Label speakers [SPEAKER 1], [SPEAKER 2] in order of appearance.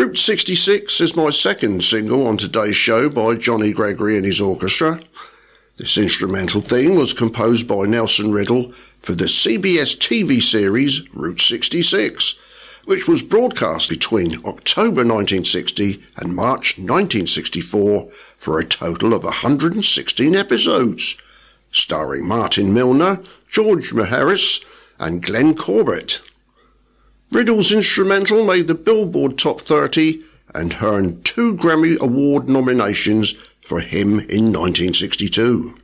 [SPEAKER 1] Route 66 is my second single on today's show by Johnny Gregory and his orchestra. This instrumental theme was composed by Nelson Riddle for the CBS TV series Route 66, which was broadcast between October 1960 and March 1964 for a total of 116 episodes, starring Martin Milner, George Maharis and Glenn Corbett. Riddle's instrumental made the Billboard Top 30 and earned 2 Grammy Award nominations for him in 1962.